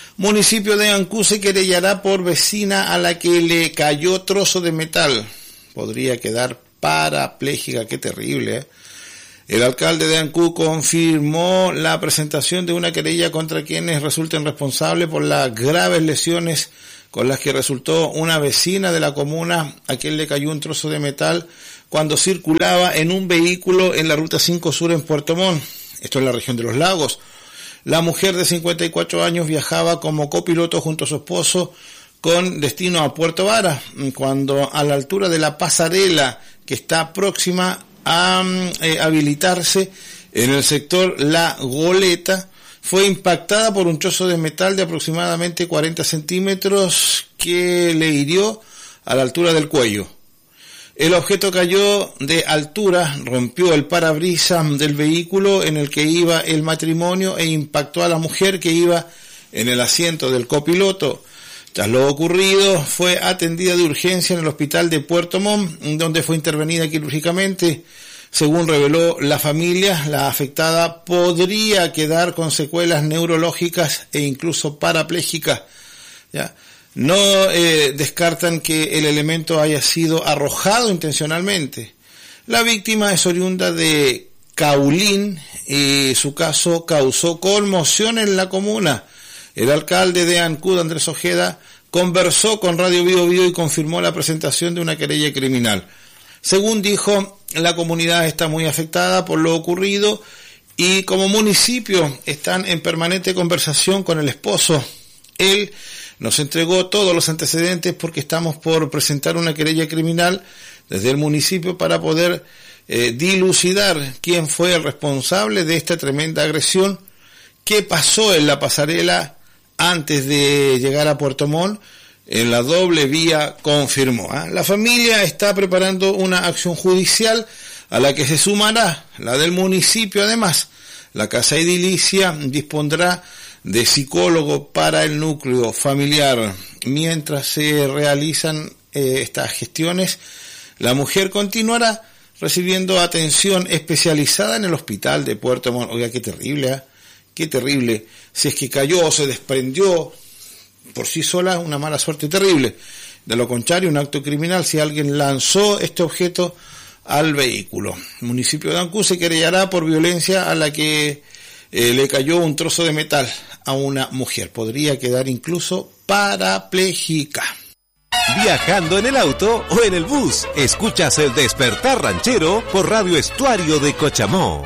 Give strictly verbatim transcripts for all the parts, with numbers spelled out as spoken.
Municipio de Ancú se querellará por vecina a la que le cayó trozo de metal. Podría quedar parapléjica, qué terrible, ¿eh? El alcalde de Ancú confirmó la presentación de una querella contra quienes resulten responsables por las graves lesiones con las que resultó una vecina de la comuna a quien le cayó un trozo de metal cuando circulaba en un vehículo en la Ruta cinco Sur en Puerto Montt. Esto es la región de los lagos. La mujer de cincuenta y cuatro años viajaba como copiloto junto a su esposo con destino a Puerto Vara, cuando a la altura de la pasarela que está próxima a eh, habilitarse en el sector La Goleta, fue impactada por un trozo de metal de aproximadamente cuarenta centímetros que le hirió a la altura del cuello. El objeto cayó de altura, rompió el parabrisas del vehículo en el que iba el matrimonio e impactó a la mujer que iba en el asiento del copiloto. Tras lo ocurrido, fue atendida de urgencia en el hospital de Puerto Montt, donde fue intervenida quirúrgicamente. Según reveló la familia, la afectada podría quedar con secuelas neurológicas e incluso parapléjicas. ¿Ya? No eh, descartan que el elemento haya sido arrojado intencionalmente. La víctima es oriunda de Caulín y su caso causó conmoción en la comuna. El alcalde de Ancud, Andrés Ojeda, conversó con Radio Bio Bio y confirmó la presentación de una querella criminal. Según dijo, la comunidad está muy afectada por lo ocurrido y como municipio están en permanente conversación con el esposo. Él nos entregó todos los antecedentes porque estamos por presentar una querella criminal desde el municipio para poder eh, dilucidar quién fue el responsable de esta tremenda agresión, qué pasó en la pasarela antes de llegar a Puerto Montt, en la doble vía, confirmó. ¿eh? La familia está preparando una acción judicial a la que se sumará la del municipio. Además, la Casa Edilicia dispondrá de psicólogo para el núcleo familiar. Mientras se realizan eh, estas gestiones, la mujer continuará recibiendo atención especializada en el hospital de Puerto Montt. Oiga, qué terrible, ¿eh? Qué terrible. Si es que cayó o se desprendió por sí sola, una mala suerte terrible. De lo contrario, un acto criminal si alguien lanzó este objeto al vehículo. El municipio de Ancú se querellará por violencia a la que eh, le cayó un trozo de metal a una mujer. Podría quedar incluso parapléjica. Viajando en el auto o en el bus, escuchas El Despertar Ranchero por Radio Estuario de Cochamó.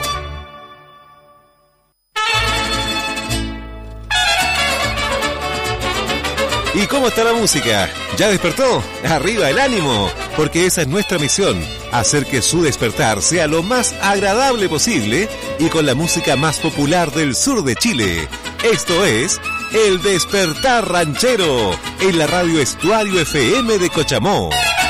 ¿Y cómo está la música? ¿Ya despertó? ¡Arriba el ánimo! Porque esa es nuestra misión, hacer que su despertar sea lo más agradable posible y con la música más popular del sur de Chile. Esto es El Despertar Ranchero, en la Radio Estuario F M de Cochamó.